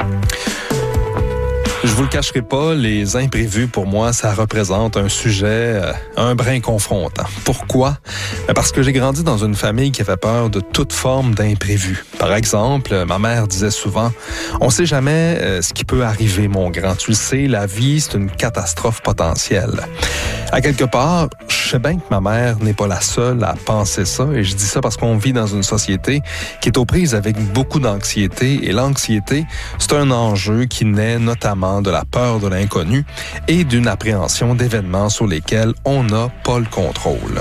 Je vous le cacherai pas, les imprévus, pour moi, ça représente un sujet, un brin confrontant. Pourquoi? Parce que j'ai grandi dans une famille qui avait peur de toute forme d'imprévu. Par exemple, ma mère disait souvent, on sait jamais ce qui peut arriver, mon grand. Tu le sais, la vie, c'est une catastrophe potentielle. À quelque part, je sais bien que ma mère n'est pas la seule à penser ça, et je dis ça parce qu'on vit dans une société qui est aux prises avec beaucoup d'anxiété, et l'anxiété, c'est un enjeu qui naît notamment de la peur de l'inconnu et d'une appréhension d'événements sur lesquels on n'a pas le contrôle.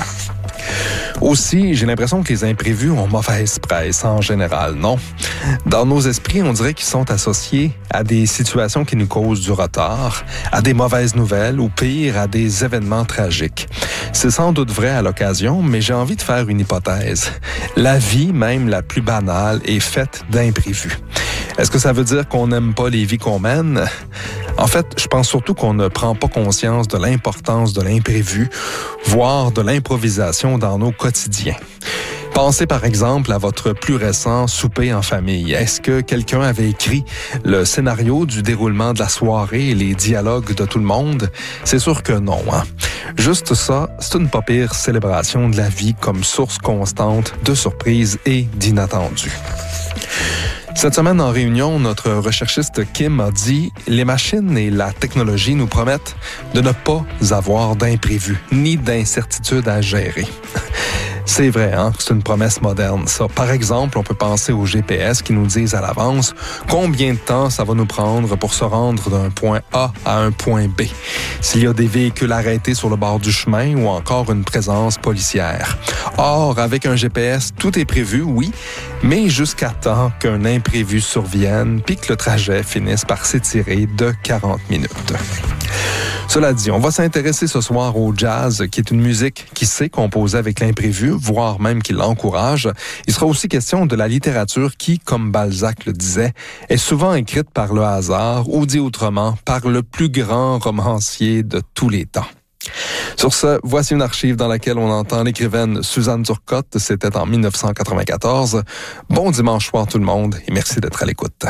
Aussi, j'ai l'impression que les imprévus ont mauvaise presse en général, non? Dans nos esprits, on dirait qu'ils sont associés à des situations qui nous causent du retard, à des mauvaises nouvelles ou pire, à des événements tragiques. C'est sans doute vrai à l'occasion, mais j'ai envie de faire une hypothèse. La vie, même la plus banale, est faite d'imprévus. Est-ce que ça veut dire qu'on n'aime pas les vies qu'on mène? En fait, je pense surtout qu'on ne prend pas conscience de l'importance de l'imprévu, voire de l'improvisation dans nos quotidiens. Pensez par exemple à votre plus récent souper en famille. Est-ce que quelqu'un avait écrit le scénario du déroulement de la soirée et les dialogues de tout le monde? C'est sûr que non, hein? Juste ça, c'est une pas pire célébration de la vie comme source constante de surprises et d'inattendus. Cette semaine en réunion, notre recherchiste Kim a dit « Les machines et la technologie nous promettent de ne pas avoir d'imprévus ni d'incertitudes à gérer. » C'est vrai, hein? C'est une promesse moderne, ça. Par exemple, on peut penser aux GPS qui nous disent à l'avance combien de temps ça va nous prendre pour se rendre d'un point A à un point B, s'il y a des véhicules arrêtés sur le bord du chemin ou encore une présence policière. Or, avec un GPS, tout est prévu, oui, mais jusqu'à temps qu'un imprévu survienne puis que le trajet finisse par s'étirer de 40 minutes. Cela dit, on va s'intéresser ce soir au jazz, qui est une musique qui sait composer avec l'imprévu, voire même qui l'encourage. Il sera aussi question de la littérature qui, comme Balzac le disait, est souvent écrite par le hasard, ou dit autrement, par le plus grand romancier de tous les temps. Sur ce, voici une archive dans laquelle on entend l'écrivaine Suzanne Turcotte. C'était en 1994. Bon dimanche soir tout le monde et merci d'être à l'écoute.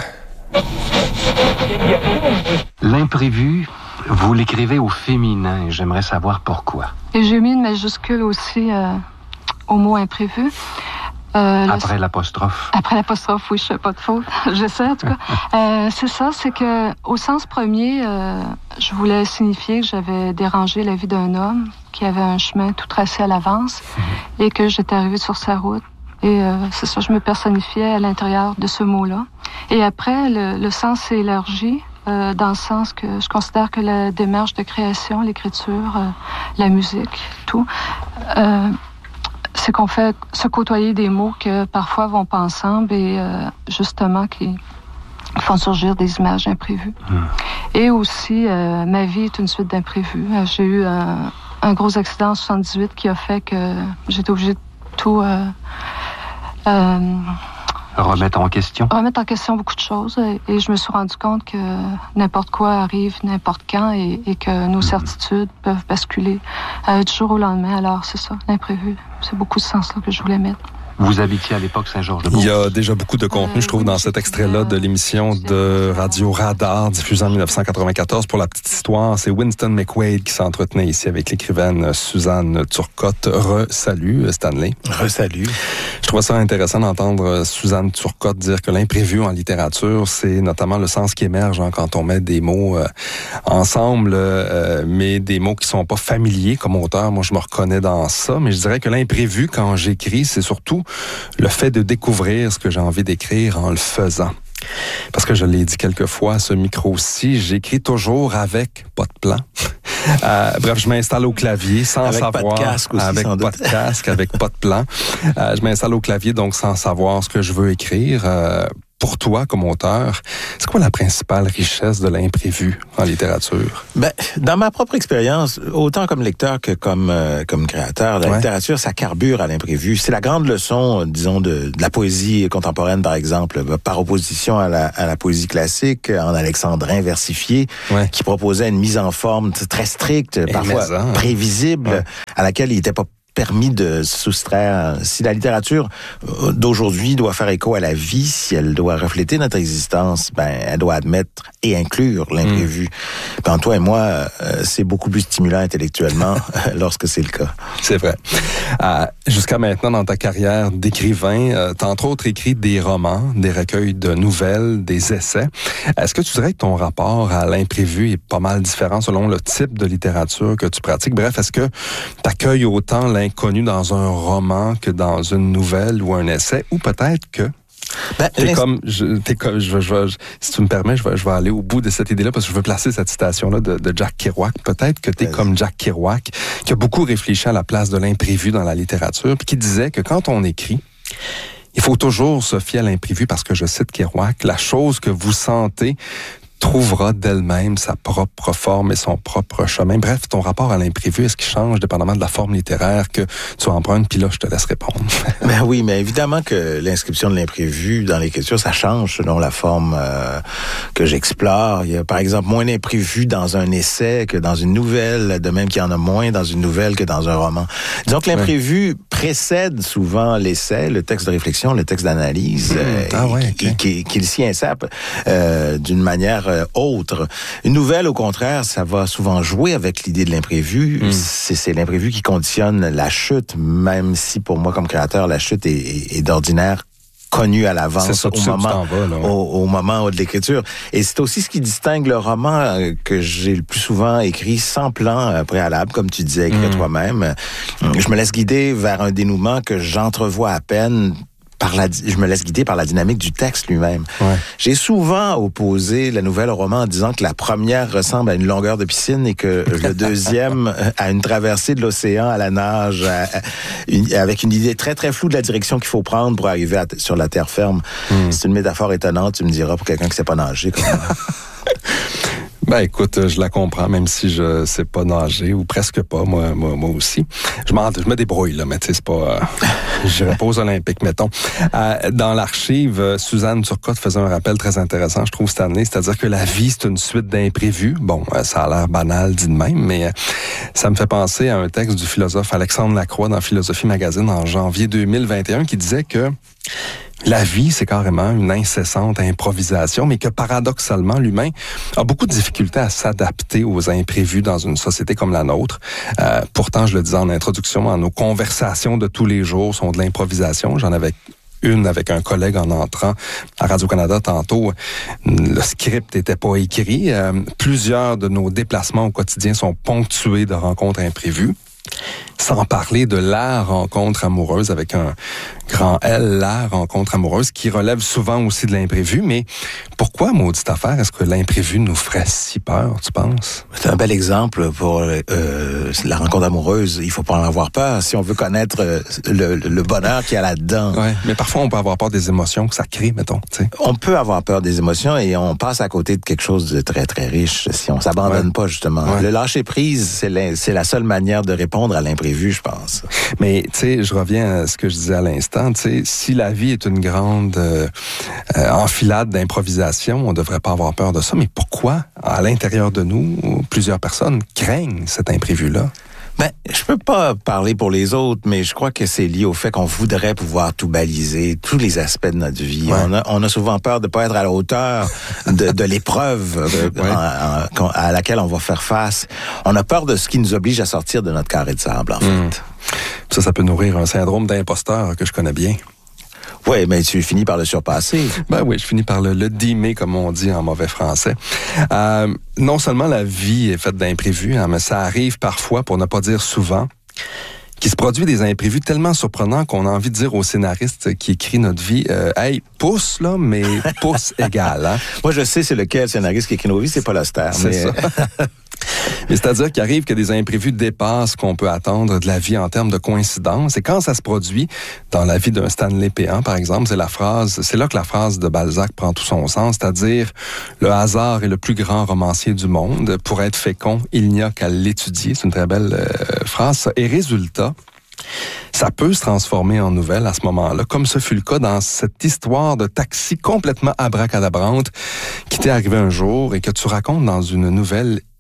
L'imprévu, vous l'écrivez au féminin et j'aimerais savoir pourquoi. Et j'ai mis une majuscule aussi au mot imprévu. Après l'apostrophe. Après l'apostrophe, oui, je fais pas de faute. J'essaie, en tout cas. C'est ça, c'est que au sens premier, je voulais signifier que j'avais dérangé la vie d'un homme qui avait un chemin tout tracé à l'avance et que j'étais arrivée sur sa route. Et c'est ça, je me personnifiais à l'intérieur de ce mot-là. Et après, le sens s'est élargi dans le sens que je considère que la démarche de création, l'écriture, la musique, tout, c'est qu'on fait se côtoyer des mots que parfois vont pas ensemble et justement qui font surgir des images imprévues. Et aussi, ma vie est une suite d'imprévus. J'ai eu un gros accident en 78 qui a fait que j'étais obligée de tout... Remettre en question beaucoup de choses et je me suis rendu compte que n'importe quoi arrive n'importe quand et que nos certitudes peuvent basculer du jour au lendemain. Alors c'est ça, l'imprévu. C'est beaucoup ce sens-là que je voulais mettre. Vous habitiez à l'époque Saint-Georges-de-Beauce. Il y a déjà beaucoup de contenu, je trouve, dans cet extrait-là de l'émission de Radio Radar, diffusée en 1994. Pour la petite histoire, c'est Winston McQuaid qui s'entretenait ici avec l'écrivaine Suzanne Turcotte. Re-salut, Stanley. Re-salut. Je trouve ça intéressant d'entendre Suzanne Turcotte dire que l'imprévu en littérature, c'est notamment le sens qui émerge quand on met des mots ensemble, mais des mots qui sont pas familiers comme auteur. Moi, je me reconnais dans ça, mais je dirais que l'imprévu, quand j'écris, c'est surtout le fait de découvrir ce que j'ai envie d'écrire en le faisant. Parce que je l'ai dit quelques fois à ce micro-ci, j'écris toujours avec pas de plan. Bref, je m'installe au clavier sans avec savoir... Pas de casque aussi, avec sans pas doute. de casque, avec pas de plan. Je m'installe au clavier, donc sans savoir ce que je veux écrire. Pour toi, comme auteur, c'est quoi la principale richesse de l'imprévu en littérature? Ben, dans ma propre expérience, autant comme lecteur que comme créateur, la littérature, ça carbure à l'imprévu. C'est la grande leçon, disons, de la poésie contemporaine, par exemple, par opposition à la poésie classique, en alexandrin versifié, qui proposait une mise en forme très stricte, parfois prévisible, à laquelle il n'était pas permis de soustraire. Si la littérature d'aujourd'hui doit faire écho à la vie, si elle doit refléter notre existence, elle doit admettre et inclure l'imprévu. Puis, toi et moi, c'est beaucoup plus stimulant intellectuellement lorsque c'est le cas. C'est vrai. Jusqu'à maintenant, dans ta carrière d'écrivain, tu as entre autres écrit des romans, des recueils de nouvelles, des essais. Est-ce que tu dirais que ton rapport à l'imprévu est pas mal différent selon le type de littérature que tu pratiques? Bref, est-ce que tu accueilles autant l'inconnu dans un roman que dans une nouvelle ou un essai? Ou peut-être que si tu me permets, je vais aller au bout de cette idée-là parce que je veux placer cette citation-là de Jack Kerouac. Peut-être que tu es comme Jack Kerouac, qui a beaucoup réfléchi à la place de l'imprévu dans la littérature, puis qui disait que quand on écrit, il faut toujours se fier à l'imprévu parce que, je cite Kerouac, la chose que vous sentez trouvera d'elle-même sa propre forme et son propre chemin. Bref, ton rapport à l'imprévu, est-ce qu'il change dépendamment de la forme littéraire que tu empruntes? Puis là, je te laisse répondre. Oui, mais évidemment que l'inscription de l'imprévu dans l'écriture, ça change selon la forme que j'explore. Il y a, par exemple, moins d'imprévu dans un essai que dans une nouvelle, de même qu'il y en a moins dans une nouvelle que dans un roman. Disons que l'imprévu précède souvent l'essai, le texte de réflexion, le texte d'analyse, qu'il s'y insère d'une manière autre. Une nouvelle, au contraire, ça va souvent jouer avec l'idée de l'imprévu. C'est l'imprévu qui conditionne la chute, même si pour moi, comme créateur, la chute est d'ordinaire connue à l'avance au moment de l'écriture. Et c'est aussi ce qui distingue le roman que j'ai le plus souvent écrit sans plan préalable, comme tu disais, écrire toi-même. Je me laisse guider vers un dénouement que j'entrevois à peine. Je me laisse guider par la dynamique du texte lui-même. Ouais. J'ai souvent opposé la nouvelle au roman en disant que la première ressemble à une longueur de piscine et que le deuxième à une traversée de l'océan à la nage, avec une idée très, très floue de la direction qu'il faut prendre pour arriver sur la terre ferme. C'est une métaphore étonnante, tu me diras, pour quelqu'un qui ne sait pas nager. Écoute, je la comprends, même si je sais pas nager, ou presque pas, moi aussi. Je me débrouille, là, mais tu sais, c'est pas... j'irai pas aux Olympiques, mettons. Dans l'archive, Suzanne Turcotte faisait un rappel très intéressant, je trouve, cette année, c'est-à-dire que la vie, c'est une suite d'imprévus. Bon, ça a l'air banal, dit de même, mais ça me fait penser à un texte du philosophe Alexandre Lacroix dans Philosophie Magazine en janvier 2021 qui disait que la vie, c'est carrément une incessante improvisation, mais que paradoxalement, l'humain a beaucoup de difficultés à s'adapter aux imprévus dans une société comme la nôtre. Pourtant, je le disais en introduction, nos conversations de tous les jours sont de l'improvisation. J'en avais une avec un collègue en entrant à Radio-Canada tantôt. Le script n'était pas écrit. Plusieurs de nos déplacements au quotidien sont ponctués de rencontres imprévues. Sans parler de la rencontre amoureuse avec un grand L, la rencontre amoureuse qui relève souvent aussi de l'imprévu. Mais pourquoi, maudite affaire, est-ce que l'imprévu nous ferait si peur, tu penses? C'est un bel exemple pour la rencontre amoureuse. Il faut pas en avoir peur si on veut connaître le bonheur qu'il y a là-dedans. Ouais, mais parfois, on peut avoir peur des émotions que ça crée, mettons. T'sais. On peut avoir peur des émotions et on passe à côté de quelque chose de très, très riche si on s'abandonne pas, justement. Ouais. Le lâcher-prise, c'est la seule manière de répondre à l'imprévu, je pense. Mais, tu sais, je reviens à ce que je disais à l'instant, tu sais, si la vie est une grande enfilade d'improvisation, on devrait pas avoir peur de ça. Mais pourquoi, à l'intérieur de nous, plusieurs personnes craignent cet imprévu-là? Je peux pas parler pour les autres, mais je crois que c'est lié au fait qu'on voudrait pouvoir tout baliser, tous les aspects de notre vie. Ouais. On a souvent peur de pas être à la hauteur de l'épreuve à laquelle on va faire face. On a peur de ce qui nous oblige à sortir de notre carré de sable, en fait. Ça peut nourrir un syndrome d'imposteur que je connais bien. Oui, mais tu finis par le surpasser. Oui, je finis par le dimer, comme on dit en mauvais français. Non seulement la vie est faite d'imprévus, mais ça arrive parfois, pour ne pas dire souvent, qu'il se produit des imprévus tellement surprenants qu'on a envie de dire au scénariste qui écrit notre vie, hey, pouce, là, mais pouce égal. Hein? Moi, je sais c'est lequel scénariste qui écrit nos vies, c'est Paul Auster. C'est ça. Mais c'est-à-dire qu'il arrive que des imprévus dépassent ce qu'on peut attendre de la vie en termes de coïncidence. Et quand ça se produit, dans la vie d'un Stanley Péan, par exemple, c'est là que la phrase de Balzac prend tout son sens, c'est-à-dire « Le hasard est le plus grand romancier du monde. Pour être fécond, il n'y a qu'à l'étudier. » C'est une très belle phrase. Et résultat, ça peut se transformer en nouvelle à ce moment-là, comme ce fut le cas dans cette histoire de taxi complètement abracadabrante qui t'est arrivée un jour et que tu racontes dans une nouvelle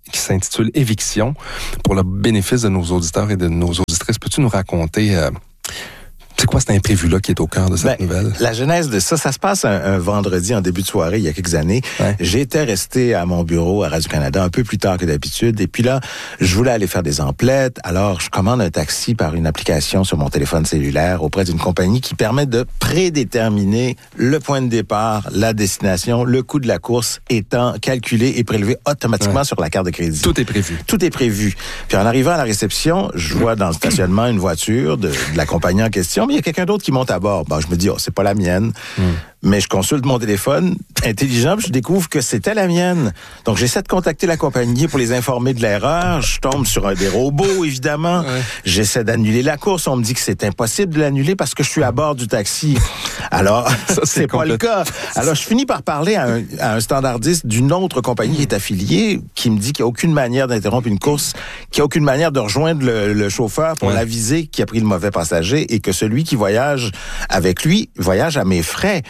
qui s'intitule Éviction. Pour le bénéfice de nos auditeurs et de nos auditrices, peux-tu nous raconter... c'est quoi cet imprévu-là qui est au cœur de cette nouvelle? La genèse de ça se passe un vendredi en début de soirée, il y a quelques années. Ouais. J'étais resté à mon bureau à Radio-Canada un peu plus tard que d'habitude. Et puis là, je voulais aller faire des emplettes. Alors, je commande un taxi par une application sur mon téléphone cellulaire auprès d'une compagnie qui permet de prédéterminer le point de départ, la destination, le coût de la course étant calculé et prélevé automatiquement sur la carte de crédit. Tout est prévu. Tout est prévu. Puis en arrivant à la réception, je vois dans le stationnement une voiture de la compagnie en question. Il y a quelqu'un d'autre qui monte à bord. Je me dis, c'est pas la mienne. Mais je consulte mon téléphone intelligent, puis je découvre que c'était la mienne. Donc, j'essaie de contacter la compagnie pour les informer de l'erreur. Je tombe sur un des robots, évidemment. Ouais. J'essaie d'annuler la course. On me dit que c'est impossible de l'annuler parce que je suis à bord du taxi. Alors, ça, c'est pas le cas. Alors, je finis par parler à un standardiste d'une autre compagnie qui est affiliée, qui me dit qu'il n'y a aucune manière d'interrompre une course, qu'il n'y a aucune manière de rejoindre le chauffeur pour l'aviser qu'il a pris le mauvais passager et que celui qui voyage avec lui voyage à mes frais.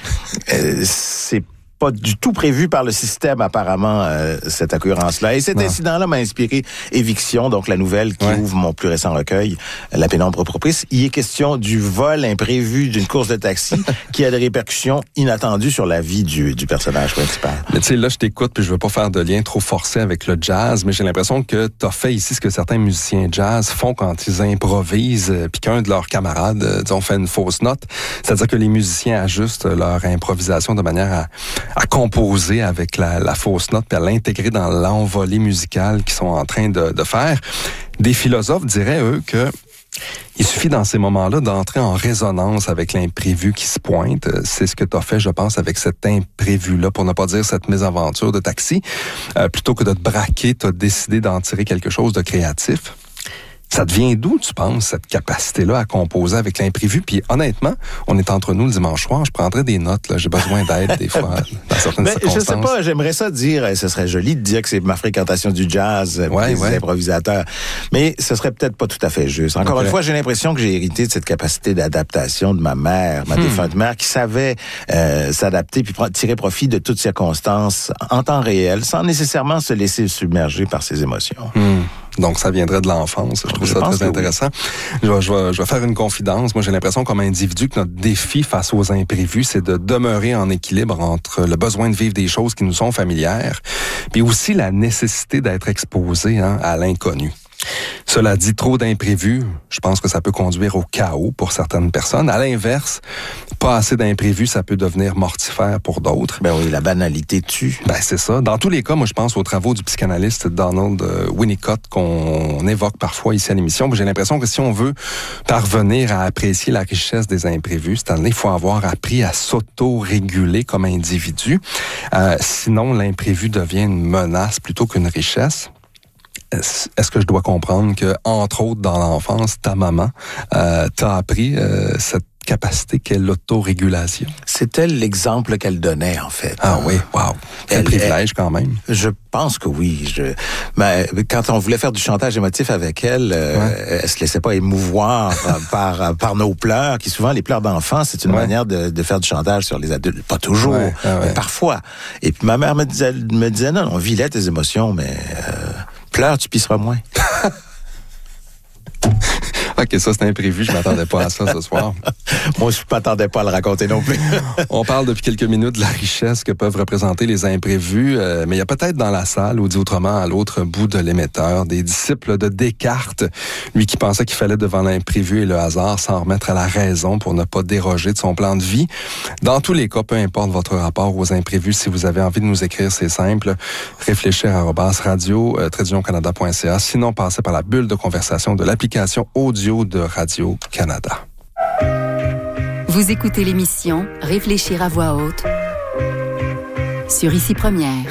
C'est pas du tout prévu par le système, apparemment, cette occurrence-là. Et cet incident-là m'a inspiré Éviction, donc la nouvelle qui ouvre mon plus récent recueil, La pénombre propice. Il est question du vol imprévu d'une course de taxi qui a des répercussions inattendues sur la vie du personnage principal. Mais tu sais, là, je t'écoute, puis je veux pas faire de lien trop forcé avec le jazz, mais j'ai l'impression que t'as fait ici ce que certains musiciens jazz font quand ils improvisent, puis qu'un de leurs camarades, disons, fait une fausse note. C'est-à-dire que les musiciens ajustent leur improvisation de manière à composer avec la fausse note puis à l'intégrer dans l'envolée musicale qu'ils sont en train de faire. Des philosophes diraient, eux, que il suffit dans ces moments-là d'entrer en résonance avec l'imprévu qui se pointe. C'est ce que tu as fait, je pense, avec cet imprévu-là, pour ne pas dire cette mésaventure de taxi. Plutôt que de te braquer, tu as décidé d'en tirer quelque chose de créatif. Ça devient d'où, tu penses, cette capacité-là à composer avec l'imprévu? Puis honnêtement, on est entre nous le dimanche soir, je prendrais des notes, là. J'ai besoin d'aide des fois, dans certaines circonstances. Je sais pas, j'aimerais ça dire, ce serait joli de dire que c'est ma fréquentation du jazz, des improvisateurs, mais ce serait peut-être pas tout à fait juste. Encore une fois, j'ai l'impression que j'ai hérité de cette capacité d'adaptation de ma mère, ma défunte mère, qui savait s'adapter puis tirer profit de toutes circonstances en temps réel, sans nécessairement se laisser submerger par ses émotions. Donc, ça viendrait de l'enfance. Je trouve ça très intéressant. Oui. Je vais faire une confidence. Moi, j'ai l'impression, comme individu, que notre défi face aux imprévus, c'est de demeurer en équilibre entre le besoin de vivre des choses qui nous sont familières, puis aussi la nécessité d'être exposé à l'inconnu. Cela dit, trop d'imprévus, je pense que ça peut conduire au chaos pour certaines personnes. À l'inverse, pas assez d'imprévus, ça peut devenir mortifère pour d'autres. Ben oui, la banalité tue. Ben c'est ça. Dans tous les cas, moi je pense aux travaux du psychanalyste Donald Winnicott qu'on évoque parfois ici à l'émission. J'ai l'impression que si on veut parvenir à apprécier la richesse des imprévus, il faut avoir appris à s'auto-réguler comme individu. Sinon, l'imprévu devient une menace plutôt qu'une richesse. Est-ce que je dois comprendre que, entre autres, dans l'enfance, ta maman t'a appris cette capacité qu'est l'autorégulation? C'était l'exemple qu'elle donnait, en fait. Ah oui, wow. Quel privilège, quand même. Je pense que oui. Mais quand on voulait faire du chantage émotif avec elle, elle se laissait pas émouvoir par nos pleurs, qui souvent, les pleurs d'enfants, c'est une manière de faire du chantage sur les adultes. Pas toujours, mais parfois. Et puis ma mère me disait non, on vit tes émotions, mais pleure, tu pisseras moins. OK, ça, c'est imprévu. Je m'attendais pas à ça ce soir. Moi, je m'attendais pas à le raconter non plus. On parle depuis quelques minutes de la richesse que peuvent représenter les imprévus, mais il y a peut-être dans la salle, ou dit autrement, à l'autre bout de l'émetteur, des disciples de Descartes, lui qui pensait qu'il fallait devant l'imprévu et le hasard s'en remettre à la raison pour ne pas déroger de son plan de vie. Dans tous les cas, peu importe votre rapport aux imprévus, si vous avez envie de nous écrire, c'est simple. réfléchir@radio-canada.ca. Sinon, passez par la bulle de conversation de l'application audio de Radio-Canada. Vous écoutez l'émission Réfléchir à voix haute sur Ici Première.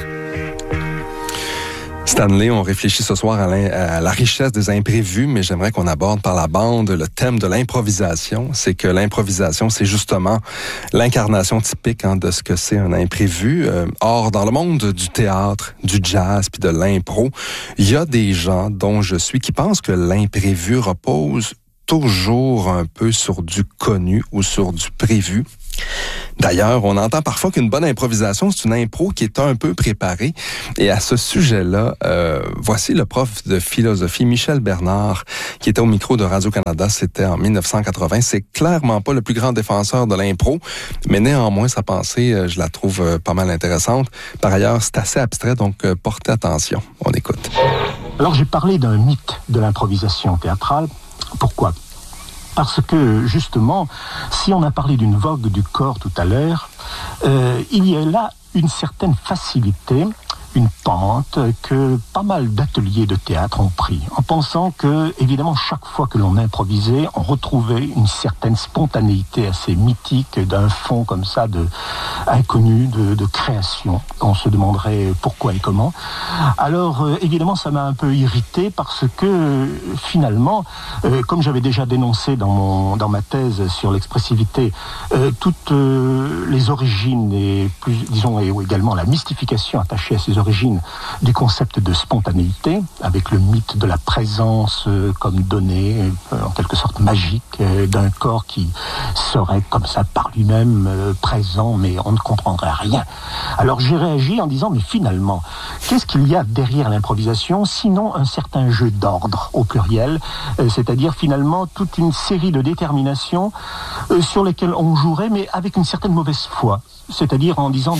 Stanley, on réfléchit ce soir à la richesse des imprévus, mais j'aimerais qu'on aborde par la bande le thème de l'improvisation. C'est que l'improvisation, c'est justement l'incarnation typique de ce que c'est un imprévu. Or, dans le monde du théâtre, du jazz puis de l'impro, il y a des gens dont je suis qui pensent que l'imprévu repose toujours un peu sur du connu ou sur du prévu. D'ailleurs, on entend parfois qu'une bonne improvisation, c'est une impro qui est un peu préparée. Et à ce sujet-là, voici le prof de philosophie, Michel Bernard, qui était au micro de Radio-Canada. C'était en 1980. C'est clairement pas le plus grand défenseur de l'impro, mais néanmoins, sa pensée, je la trouve pas mal intéressante. Par ailleurs, c'est assez abstrait, donc portez attention. On écoute. Alors, j'ai parlé d'un mythe de l'improvisation théâtrale. Pourquoi ? Parce que, justement, si on a parlé d'une vogue du corps tout à l'heure, il y a là une certaine facilité, une pente que pas mal d'ateliers de théâtre ont pris, en pensant que, évidemment, chaque fois que l'on improvisait, on retrouvait une certaine spontanéité assez mythique d'un fond comme ça inconnu de création. On se demanderait pourquoi et comment. Alors, évidemment, ça m'a un peu irrité parce que, finalement, comme j'avais déjà dénoncé dans ma thèse sur l'expressivité, toutes les origines et également la mystification attachée à ces origines du concept de spontanéité, avec le mythe de la présence comme donnée, en quelque sorte magique, d'un corps qui serait comme ça par lui-même présent, mais on ne comprendrait rien. Alors j'ai réagi en disant, mais finalement, qu'est-ce qu'il y a derrière l'improvisation, sinon un certain jeu d'ordre, au pluriel, c'est-à-dire finalement toute une série de déterminations sur lesquelles on jouerait, mais avec une certaine mauvaise foi. C'est-à-dire en disant,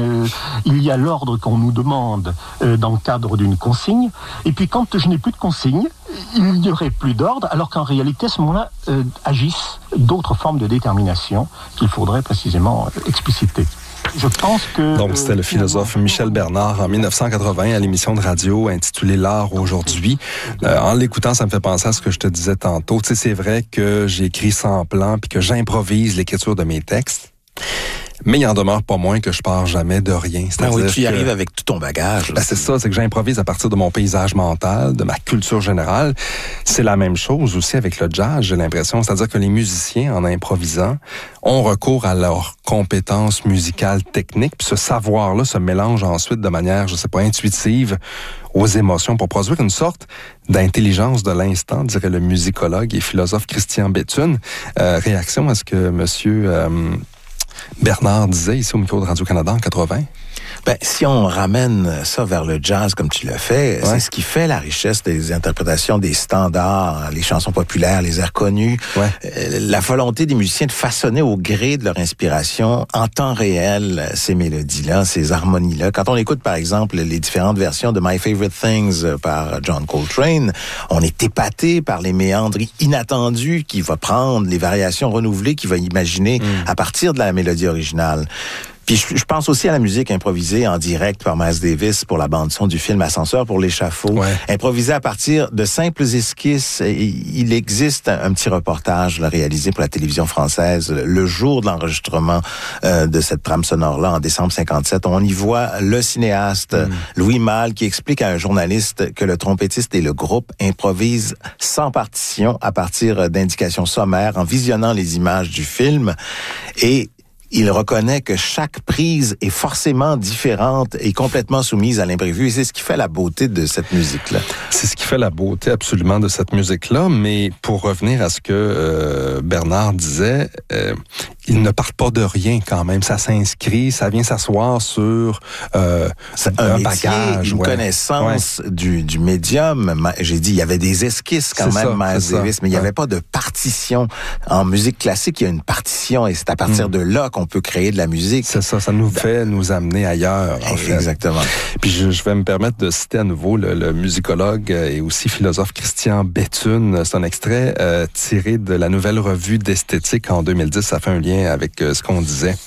il y a l'ordre qu'on nous demande dans le cadre d'une consigne, et puis quand je n'ai plus de consigne, il n'y aurait plus d'ordre, alors qu'en réalité, à ce moment-là, agissent d'autres formes de détermination qu'il faudrait précisément expliciter. Je pense que... Donc, c'était le philosophe Michel Bernard en 1980 à l'émission de radio intitulée L'art aujourd'hui. En l'écoutant, ça me fait penser à ce que je te disais tantôt. Tu sais, c'est vrai que j'écris sans plan puis que j'improvise l'écriture de mes textes. Mais il en demeure pas moins que je pars jamais de rien. Oui, tu y arrives avec tout ton bagage. C'est ça, c'est que j'improvise à partir de mon paysage mental, de ma culture générale. C'est la même chose aussi avec le jazz, j'ai l'impression. C'est-à-dire que les musiciens, en improvisant, ont recours à leurs compétences musicales techniques. Puis ce savoir-là se mélange ensuite de manière, intuitive aux émotions pour produire une sorte d'intelligence de l'instant, dirait le musicologue et philosophe Christian Béthune. Réaction à ce que monsieur... Bernard disait ici au micro de Radio-Canada en 80? Si on ramène ça vers le jazz comme tu l'as fait, c'est ce qui fait la richesse des interprétations des standards, les chansons populaires, les airs connus, la volonté des musiciens de façonner au gré de leur inspiration en temps réel ces mélodies-là, ces harmonies-là. Quand on écoute par exemple les différentes versions de My Favorite Things par John Coltrane, on est épaté par les méandres inattendus qu'il va prendre, les variations renouvelées qu'il va imaginer à partir de la mélodie originale. Puis je pense aussi à la musique improvisée en direct par Miles Davis pour la bande-son du film Ascenseur pour l'échafaud. Improvisée à partir de simples esquisses. Il existe un petit reportage réalisé pour la télévision française le jour de l'enregistrement de cette trame sonore-là en décembre 57. On y voit le cinéaste Louis Malle qui explique à un journaliste que le trompettiste et le groupe improvisent sans partition à partir d'indications sommaires en visionnant les images du film et il reconnaît que chaque prise est forcément différente et complètement soumise à l'imprévu. Et c'est ce qui fait la beauté de cette musique-là. C'est ce qui fait la beauté absolument de cette musique-là. Mais pour revenir à ce que Bernard disait, ils ne partent pas de rien quand même. Ça s'inscrit, ça vient s'asseoir sur un bagage. Une connaissance du médium. J'ai dit, il y avait des esquisses quand même, Miles Davis, mais il n'y avait pas de partition. En musique classique, il y a une partition et c'est à partir de là qu'on peut créer de la musique. C'est ça, ça nous fait nous amener ailleurs. Exactement. Puis je vais me permettre de citer à nouveau le musicologue et aussi philosophe Christian Béthune. C'est un extrait tiré de la Nouvelle Revue d'esthétique en 2010. Ça fait un lien avec ce qu'on disait.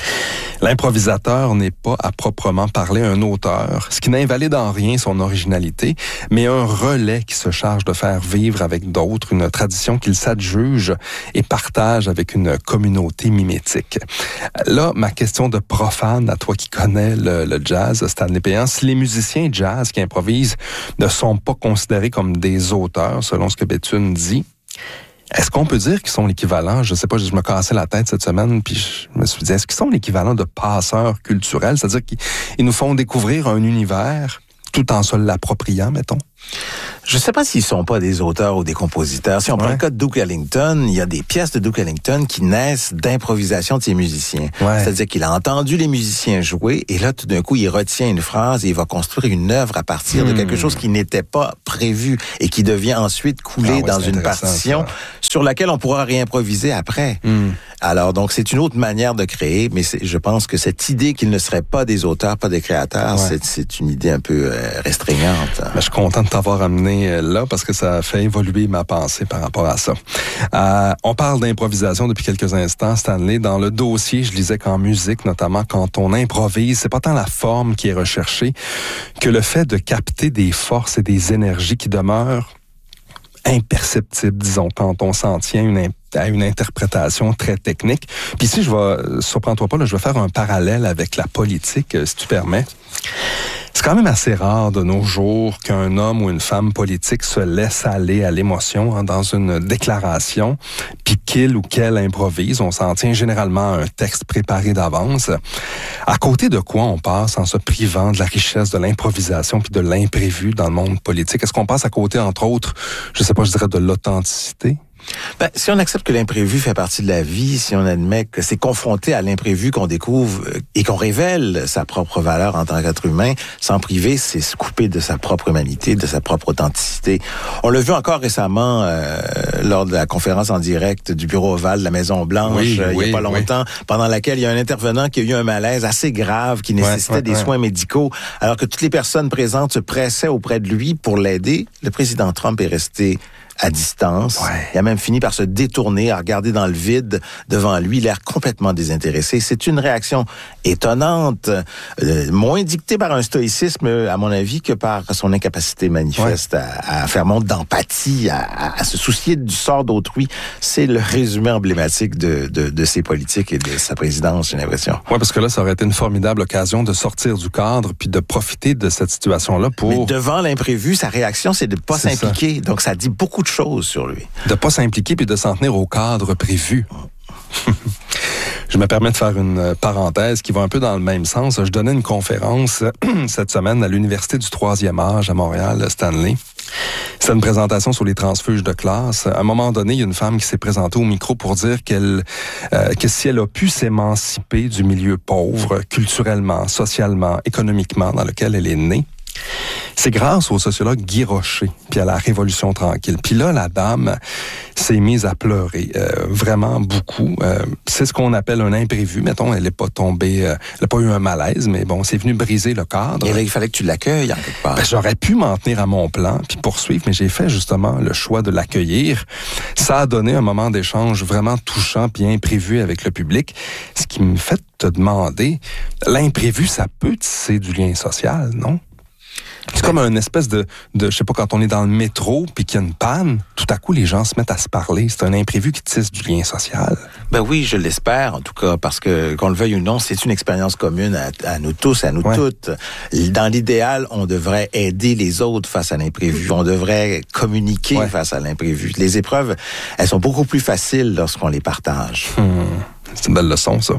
L'improvisateur n'est pas à proprement parler un auteur, ce qui n'invalide en rien son originalité, mais un relais qui se charge de faire vivre avec d'autres une tradition qu'il s'adjuge et partage avec une communauté mimétique. Là, ma question de profane, à toi qui connais le jazz, Stanley Péan, si les musiciens jazz qui improvisent ne sont pas considérés comme des auteurs, selon ce que Béthune dit, est-ce qu'on peut dire qu'ils sont l'équivalent, je sais pas, je me cassais la tête cette semaine, puis je me suis dit, est-ce qu'ils sont l'équivalent de passeurs culturels? C'est-à-dire qu'ils nous font découvrir un univers tout en se l'appropriant, mettons? Je ne sais pas s'ils sont pas des auteurs ou des compositeurs. Si on prend le cas de Duke Ellington, il y a des pièces de Duke Ellington qui naissent d'improvisation de ses musiciens. Ouais. C'est-à-dire qu'il a entendu les musiciens jouer et là, tout d'un coup, il retient une phrase et il va construire une œuvre à partir de quelque chose qui n'était pas prévu et qui devient ensuite coulé dans une partition sur laquelle on pourra réimproviser après. Alors, donc, c'est une autre manière de créer, mais je pense que cette idée qu'ils ne seraient pas des auteurs, pas des créateurs, c'est une idée un peu restreignante. Je suis content de t'avoir amené là parce que ça a fait évoluer ma pensée par rapport à ça. On parle d'improvisation depuis quelques instants, Stanley. Dans le dossier, je lisais qu'en musique, notamment quand on improvise, c'est pas tant la forme qui est recherchée que le fait de capter des forces et des énergies qui demeurent imperceptibles, disons, quand on s'en tient à une interprétation très technique. Puis ici, surprends-toi pas, là, je vais faire un parallèle avec la politique, si tu permets. C'est quand même assez rare de nos jours qu'un homme ou une femme politique se laisse aller à l'émotion dans une déclaration, puis qu'il ou qu'elle improvise. On s'en tient généralement à un texte préparé d'avance. À côté de quoi on passe en se privant de la richesse de l'improvisation puis de l'imprévu dans le monde politique? Est-ce qu'on passe à côté, entre autres, je dirais de l'authenticité? Si on accepte que l'imprévu fait partie de la vie, si on admet que c'est confronté à l'imprévu qu'on découvre et qu'on révèle sa propre valeur en tant qu'être humain, s'en priver, c'est se couper de sa propre humanité, de sa propre authenticité. On l'a vu encore récemment lors de la conférence en direct du Bureau ovale de la Maison-Blanche, il y a pas longtemps, pendant laquelle il y a un intervenant qui a eu un malaise assez grave, qui nécessitait des soins médicaux, alors que toutes les personnes présentes se pressaient auprès de lui pour l'aider. Le président Trump est resté à distance. Il a même fini par se détourner, à regarder dans le vide devant lui, l'air complètement désintéressé. C'est une réaction étonnante, moins dictée par un stoïcisme, à mon avis, que par son incapacité manifeste à faire montre d'empathie, à se soucier du sort d'autrui. C'est le résumé emblématique de ses politiques et de sa présidence, j'ai l'impression. Oui, parce que là, ça aurait été une formidable occasion de sortir du cadre puis de profiter de cette situation-là pour... Mais devant l'imprévu, sa réaction, c'est de ne pas s'impliquer. Donc, ça dit beaucoup de choses sur lui. De pas s'impliquer puis de s'en tenir au cadre prévu. Je me permets de faire une parenthèse qui va un peu dans le même sens. Je donnais une conférence cette semaine à l'Université du 3e âge à Montréal, Stanley. C'est une présentation sur les transfuges de classe. À un moment donné, il y a une femme qui s'est présentée au micro pour dire que si elle a pu s'émanciper du milieu pauvre, culturellement, socialement, économiquement, dans lequel elle est née, c'est grâce au sociologue Guy Rocher, puis à la Révolution tranquille. Puis là, la dame s'est mise à pleurer, vraiment beaucoup. C'est ce qu'on appelle un imprévu. Mettons, elle n'est pas tombée, elle n'a pas eu un malaise, mais bon, c'est venu briser le cadre. Et là, il fallait que tu l'accueilles en quelque part. J'aurais pu m'en tenir à mon plan, puis poursuivre, mais j'ai fait justement le choix de l'accueillir. Ça a donné un moment d'échange vraiment touchant puis imprévu avec le public, ce qui me fait te demander, l'imprévu, ça peut tisser du lien social, non? C'est comme une espèce de, je sais pas, quand on est dans le métro puis qu'il y a une panne, tout à coup, les gens se mettent à se parler. C'est un imprévu qui tisse du lien social. Ben oui, je l'espère, en tout cas, parce que, qu'on le veuille ou non, c'est une expérience commune à nous tous, à nous toutes. Dans l'idéal, on devrait aider les autres face à l'imprévu. On devrait communiquer face à l'imprévu. Les épreuves, elles sont beaucoup plus faciles lorsqu'on les partage. C'est une belle leçon, ça.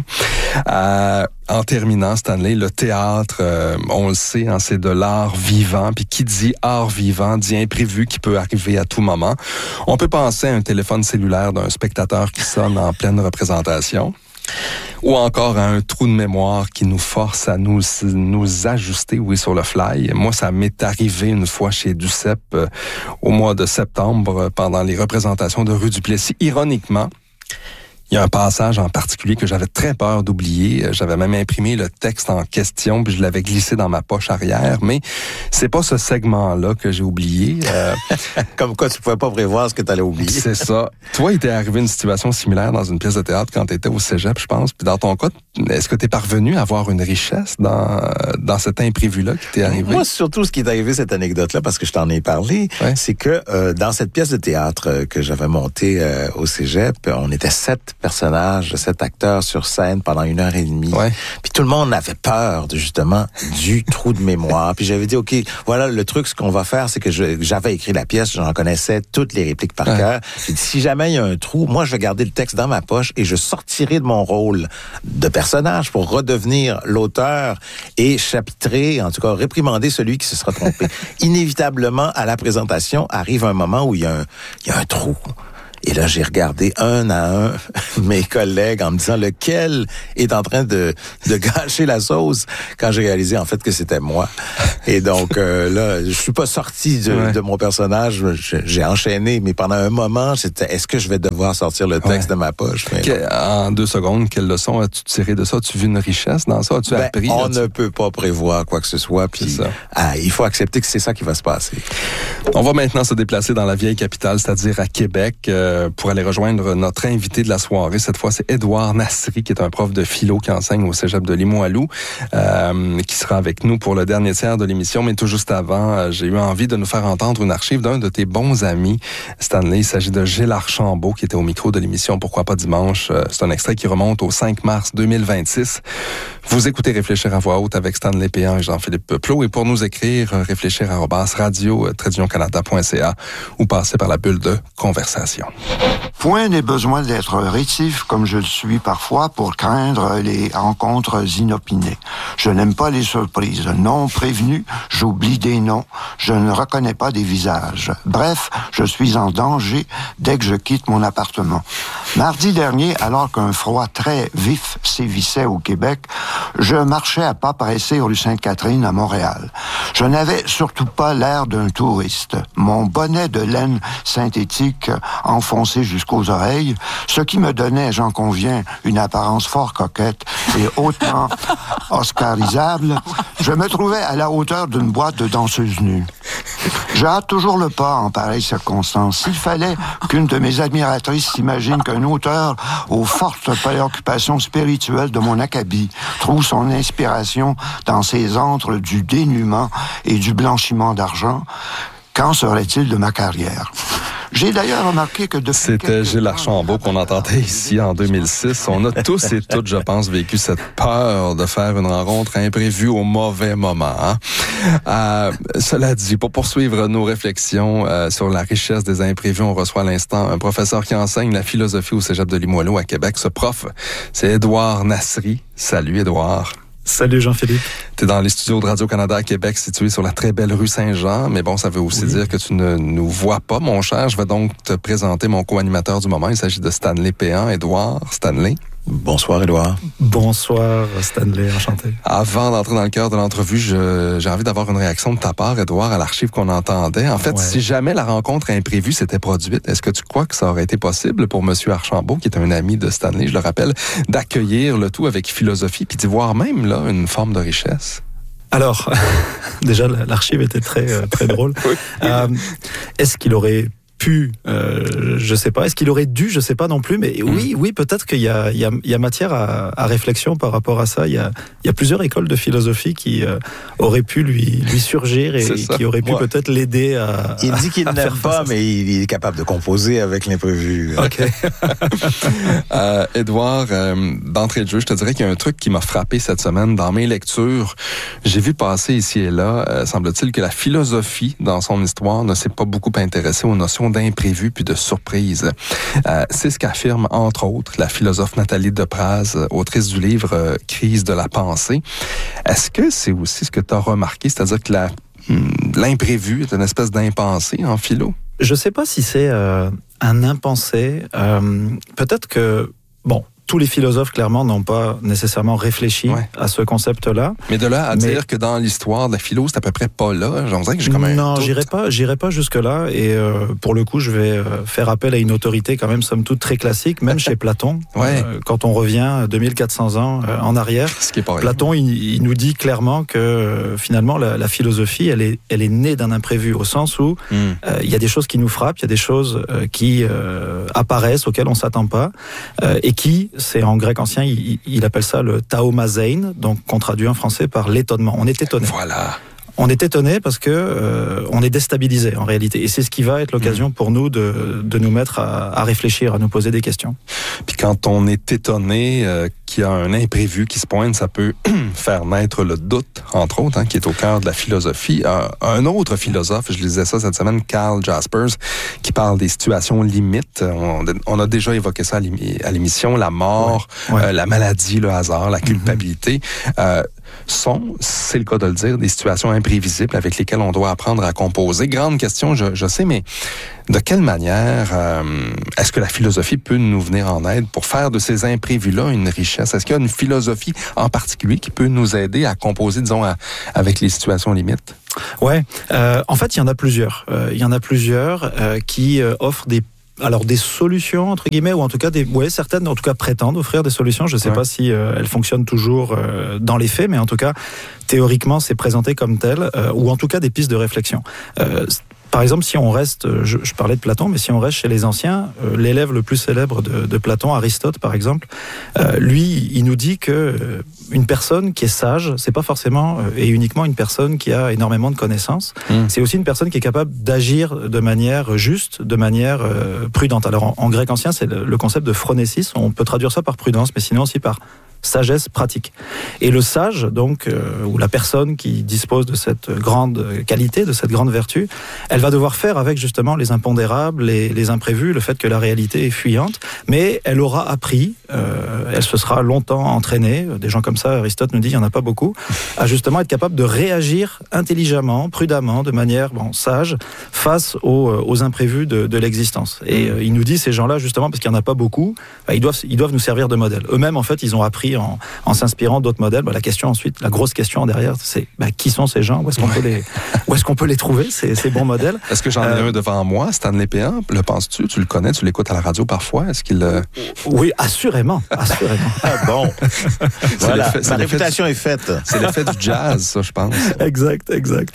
En terminant, Stanley, le théâtre, on le sait, c'est de l'art vivant. Puis qui dit art vivant dit imprévu qui peut arriver à tout moment. On peut penser à un téléphone cellulaire d'un spectateur qui sonne en pleine représentation. Ou encore à un trou de mémoire qui nous force à nous ajuster, sur le fly. Moi, ça m'est arrivé une fois chez Duceppe au mois de septembre pendant les représentations de Rue Duplessis. Ironiquement, il y a un passage en particulier que j'avais très peur d'oublier. J'avais même imprimé le texte en question, puis je l'avais glissé dans ma poche arrière. Mais c'est pas ce segment-là que j'ai oublié. Comme quoi, tu pouvais pas prévoir ce que tu allais oublier. C'est ça. Toi, il t'est arrivé une situation similaire dans une pièce de théâtre quand tu étais au cégep, je pense. Puis dans ton cas, est-ce que tu es parvenu à avoir une richesse dans cet imprévu-là qui t'est arrivé? Moi, surtout, ce qui est arrivé, cette anecdote-là, parce que je t'en ai parlé, c'est que dans cette pièce de théâtre que j'avais montée au cégep, on était 7 personnage, de cet acteur sur scène pendant 1h30. Ouais. Puis tout le monde avait peur justement du trou de mémoire. Puis j'avais dit, OK, voilà le truc, ce qu'on va faire, c'est que j'avais écrit la pièce, j'en connaissais toutes les répliques par cœur. J'ai dit, si jamais il y a un trou, moi je vais garder le texte dans ma poche et je sortirai de mon rôle de personnage pour redevenir l'auteur et chapitrer, en tout cas réprimander celui qui se sera trompé. Inévitablement, à la présentation, arrive un moment où il y a un trou. Et là, j'ai regardé un à un mes collègues en me disant lequel est en train de gâcher la sauce quand j'ai réalisé en fait que c'était moi. Et donc là, je suis pas sorti de mon personnage, j'ai enchaîné, mais pendant un moment, c'était est-ce que je vais devoir sortir le texte de ma poche? En 2 secondes, quelle leçon as-tu tiré de ça? As-tu vu une richesse dans ça? As-tu appris? On ne peut pas prévoir quoi que ce soit, puis il faut accepter que c'est ça qui va se passer. On va maintenant se déplacer dans la vieille capitale, c'est-à-dire à Québec, pour aller rejoindre notre invité de la soirée. Cette fois, c'est Édouard Nasri, qui est un prof de philo qui enseigne au cégep de Limoilou, qui sera avec nous pour le dernier tiers de l'émission. Mais tout juste avant, j'ai eu envie de nous faire entendre une archive d'un de tes bons amis, Stanley. Il s'agit de Gilles Archambault, qui était au micro de l'émission Pourquoi pas dimanche. C'est un extrait qui remonte au 5 mars 2026. Vous écoutez Réfléchir à voix haute avec Stanley Péan et Jean-Philippe Plot. Et pour nous écrire, réfléchir@radio-canada.ca ou passer par la bulle de conversation. Point n'est besoin d'être rétif, comme je le suis parfois, pour craindre les rencontres inopinées. Je n'aime pas les surprises. Non prévenu, j'oublie des noms. Je ne reconnais pas des visages. Bref, je suis en danger dès que je quitte mon appartement. Mardi dernier, alors qu'un froid très vif sévissait au Québec, je marchais à pas pressés rue Sainte-Catherine à Montréal. Je n'avais surtout pas l'air d'un touriste. Mon bonnet de laine synthétique enfoncé jusqu'aux oreilles, ce qui me donnait, j'en conviens, une apparence fort coquette et hautement oscarisable, je me trouvais à la hauteur d'une boîte de danseuses nues. Je hâte toujours le pas en pareille circonstance. S'il fallait qu'une de mes admiratrices s'imagine qu'un auteur aux fortes préoccupations spirituelles de mon acabit trouve son inspiration dans ces antres du dénuement et du blanchiment d'argent, qu'en serait-il de ma carrière? J'ai d'ailleurs remarqué que depuis C'était Gilles Archambault qu'on entendait ici en 2006. On a tous et toutes, je pense, vécu cette peur de faire une rencontre imprévue au mauvais moment. Cela dit, pour poursuivre nos réflexions sur la richesse des imprévus, on reçoit à l'instant un professeur qui enseigne la philosophie au cégep de Limoilou à Québec. Ce prof, c'est Édouard Nasri. Salut Édouard. Salut Jean-Philippe. Tu es dans les studios de Radio-Canada à Québec, situés sur la très belle rue Saint-Jean. Mais bon, ça veut aussi dire que tu ne nous vois pas, mon cher. Je vais donc te présenter mon co-animateur du moment. Il s'agit de Stanley Péan. Édouard, Stanley. Bonsoir, Édouard. Bonsoir, Stanley. Enchanté. Avant d'entrer dans le cœur de l'entrevue, j'ai envie d'avoir une réaction de ta part, Édouard, à l'archive qu'on entendait. En fait, si jamais la rencontre imprévue s'était produite, est-ce que tu crois que ça aurait été possible pour Monsieur Archambault, qui est un ami de Stanley, je le rappelle, d'accueillir le tout avec philosophie, puis d'y voir même là une forme de richesse? Alors, déjà, l'archive était très drôle. Est-ce qu'il aurait pu, je sais pas. Est-ce qu'il aurait dû, je sais pas non plus. Mais oui, peut-être qu'il y a matière à réflexion par rapport à ça. Il y a plusieurs écoles de philosophie qui auraient pu lui surgir et qui auraient pu peut-être l'aider à. Il dit qu'il n'aime pas, mais il est capable de composer avec l'imprévu. Ok. Édouard, d'entrée de jeu, je te dirais qu'il y a un truc qui m'a frappé cette semaine dans mes lectures. J'ai vu passer ici et là, semble-t-il, que la philosophie, dans son histoire, ne s'est pas beaucoup intéressée aux notions d'imprévu puis de surprise. C'est ce qu'affirme, entre autres, la philosophe Nathalie Depraz, autrice du livre « Crise de la pensée ». Est-ce que c'est aussi ce que tu as remarqué, c'est-à-dire que l'imprévu est une espèce d'impensé en philo? Je sais pas si c'est un impensé. Peut-être que, tous les philosophes, clairement, n'ont pas nécessairement réfléchi à ce concept-là. Mais de là à dire que dans l'histoire de la philo, c'est à peu près pas là, j'en dirais que j'ai quand même... Non, j'irai pas jusque-là. Et pour le coup, je vais faire appel à une autorité quand même, somme toute, très classique, même chez Platon. Quand on revient 2400 ans en arrière, ce qui est pareil. Platon, il nous dit clairement que finalement, la philosophie, elle est née d'un imprévu, au sens où il y a des choses qui nous frappent, il y a des choses qui apparaissent, auxquelles on s'attend pas, et qui... C'est en grec ancien, il appelle ça le taomazein, donc qu'on traduit en français par l'étonnement. On est étonné. Voilà. on est étonné parce que on est déstabilisé en réalité. Et c'est ce qui va être l'occasion pour nous de nous mettre à réfléchir, à nous poser des questions. Puis quand on est étonné qu'il y a un imprévu qui se pointe, ça peut faire naître le doute, entre autres, qui est au cœur de la philosophie. Un autre philosophe, je lisais ça cette semaine, Karl Jaspers, qui parle des situations limites. On a déjà évoqué ça à l'émission, la mort, la maladie, le hasard, la culpabilité. C'est le cas de le dire, des situations imprévisibles avec lesquelles on doit apprendre à composer. Grande question, je sais, mais de quelle manière est-ce que la philosophie peut nous venir en aide pour faire de ces imprévus-là une richesse? Est-ce qu'il y a une philosophie en particulier qui peut nous aider à composer, disons, avec les situations limites? Ouais, en fait, il y en a plusieurs. Il y en a plusieurs qui offrent des solutions, entre guillemets, ou en tout cas, certaines, en tout cas, prétendent offrir des solutions. Je ne sais pas si elles fonctionnent toujours dans les faits, mais en tout cas, théoriquement, c'est présenté comme tel, ou en tout cas, des pistes de réflexion. Par exemple, si on reste, je parlais de Platon, mais si on reste chez les anciens, l'élève le plus célèbre de Platon, Aristote par exemple, lui, il nous dit que une personne qui est sage, c'est pas forcément et uniquement une personne qui a énormément de connaissances. C'est aussi une personne qui est capable d'agir de manière juste, de manière prudente. Alors en grec ancien, c'est le concept de phronésis. On peut traduire ça par prudence, mais sinon aussi par sagesse pratique. Et le sage, donc, ou la personne qui dispose de cette grande qualité, de cette grande vertu, elle va devoir faire avec justement les impondérables, les imprévus, le fait que la réalité est fuyante, mais elle aura appris, elle se sera longtemps entraînée, des gens comme ça, Aristote nous dit, il n'y en a pas beaucoup, à justement être capable de réagir intelligemment, prudemment, de manière sage, face aux imprévus de l'existence. Et il nous dit, ces gens-là, justement, parce qu'il n'y en a pas beaucoup, ils doivent nous servir de modèle. Eux-mêmes, en fait, ils ont appris en s'inspirant d'autres modèles. La question ensuite, la grosse question derrière, c'est qui sont ces gens? Où est-ce qu'on peut les trouver, ces bons modèles? Est-ce que j'en ai un devant moi, Stanley Péan? Le penses-tu? Tu le connais? Tu l'écoutes à la radio parfois? Est-ce qu'il... Oui, assurément. Ah bon. Voilà, ma réputation est faite. C'est l'effet du jazz, ça, je pense. Exact.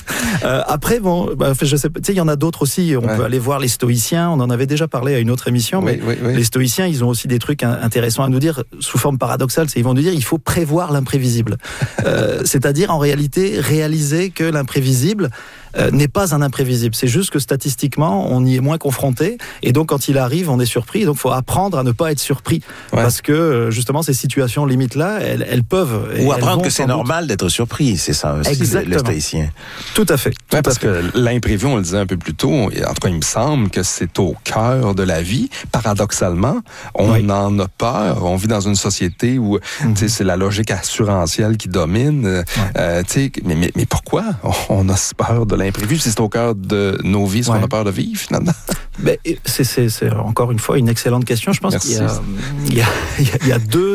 Après, je sais, tu sais, il y en a d'autres aussi. On peut aller voir les stoïciens. On en avait déjà parlé à une autre émission, mais les stoïciens, ils ont aussi des trucs intéressants à nous dire, sous forme paradoxale. Ils vont nous dire il faut prévoir l'imprévisible. C'est-à-dire, en réalité, réaliser que l'imprévisible n'est pas un imprévisible. C'est juste que statistiquement, on y est moins confronté. Et donc, quand il arrive, on est surpris. Donc, il faut apprendre à ne pas être surpris. Parce que, justement, ces situations limites-là, elles peuvent... Ou apprendre que c'est normal d'être surpris. C'est ça aussi, le stoïcien. Tout à fait. Parce que l'imprévu, on le disait un peu plus tôt, en tout cas, il me semble que c'est au cœur de la vie. Paradoxalement, on en a peur. On vit dans une société où c'est la logique assurantielle qui domine. Mais pourquoi on a si peur de l'imprévu? Si c'est au cœur de nos vies, est-ce qu'on a peur de vivre, finalement? C'est encore une fois une excellente question. Je pense qu'il y a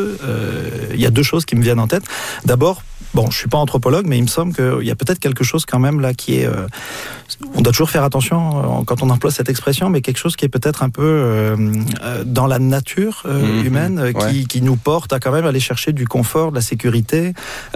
deux choses qui me viennent en tête. D'abord, je suis pas anthropologue, mais il me semble qu'il y a peut-être quelque chose quand même là qui est... on doit toujours faire attention quand on emploie cette expression, mais quelque chose qui est peut-être un peu dans la nature humaine, qui nous porte à quand même aller chercher du confort, de la sécurité.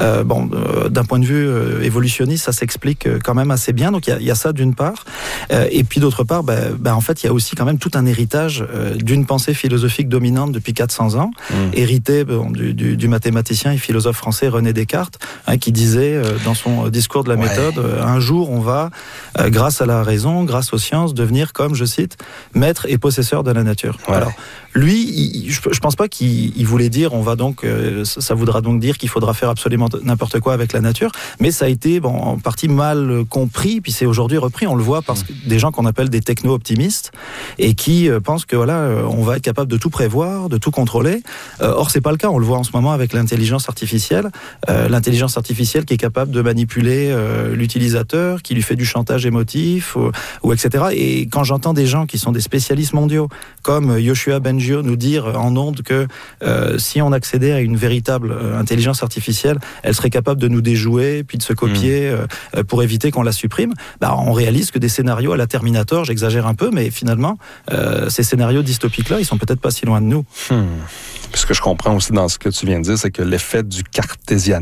D'un point de vue évolutionniste, ça s'explique quand même assez bien. Donc il y a ça d'une part. Et puis d'autre part, en fait, il y a aussi quand même tout un héritage d'une pensée philosophique dominante depuis 400 ans, hérité du mathématicien et philosophe français René Descartes, qui disait dans son discours de la méthode, un jour on va, grâce à la raison, grâce aux sciences, devenir, comme je cite, maître et possesseur de la nature. Alors, lui, je pense pas qu'il voulait dire, on va donc, ça voudra donc dire qu'il faudra faire absolument n'importe quoi avec la nature, mais ça a été en partie mal compris, puis c'est aujourd'hui repris, on le voit parce que des gens qu'on appelle des techno-optimistes et qui pensent que on va être capable de tout prévoir, de tout contrôler. Or, c'est pas le cas, on le voit en ce moment avec l'intelligence artificielle. L'intelligence artificielle qui est capable de manipuler l'utilisateur, qui lui fait du chantage émotif, ou etc. Et quand j'entends des gens qui sont des spécialistes mondiaux, comme Yoshua Bengio nous dire en ondes que si on accédait à une véritable intelligence artificielle, elle serait capable de nous déjouer, puis de se copier pour éviter qu'on la supprime, on réalise que des scénarios à la Terminator, j'exagère un peu, mais finalement, ces scénarios dystopiques-là, ils sont peut-être pas si loin de nous. Ce que je comprends aussi dans ce que tu viens de dire, c'est que l'effet du cartésianisme se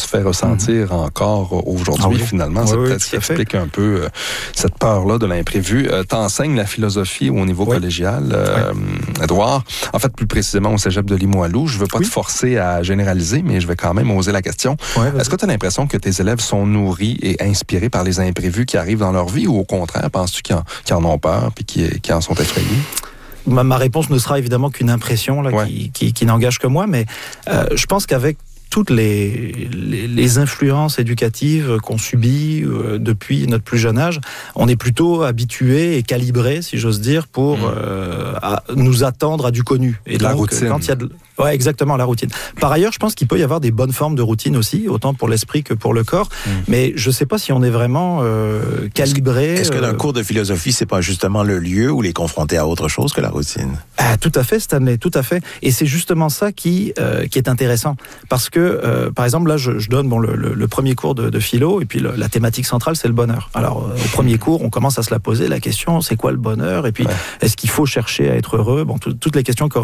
fais ressentir encore aujourd'hui. Finalement, c'est peut-être ce qui explique un peu cette peur-là de l'imprévu. T'enseignes la philosophie au niveau collégial, Édouard. En fait, plus précisément au cégep de Limoilou. Je veux pas te forcer à généraliser, mais je vais quand même oser la question. Est-ce que tu as l'impression que tes élèves sont nourris et inspirés par les imprévus qui arrivent dans leur vie, ou au contraire, penses-tu qu'ils en ont peur puis qui en sont effrayés? Ma réponse ne sera évidemment qu'une impression là, qui n'engage que moi, mais je pense qu'avec toutes les influences éducatives qu'on subit depuis notre plus jeune âge, on est plutôt habitué et calibré, si j'ose dire, pour à nous attendre à du connu. Et la routine. Quand il y a ouais, exactement, la routine. Par ailleurs, je pense qu'il peut y avoir des bonnes formes de routine aussi, autant pour l'esprit que pour le corps, mais je ne sais pas si on est vraiment calibré. Est-ce que d'un cours de philosophie, c'est pas justement le lieu où les confronter à autre chose que la routine? Tout à fait, Stanley, tout à fait. Et c'est justement ça qui est intéressant. Parce que, par exemple, là, je donne le premier cours de philo, et puis la thématique centrale, c'est le bonheur. Alors, au premier cours, on commence à se la poser, la question, c'est quoi le bonheur? Et puis, est-ce qu'il faut chercher à être heureux? Bon, toutes les questions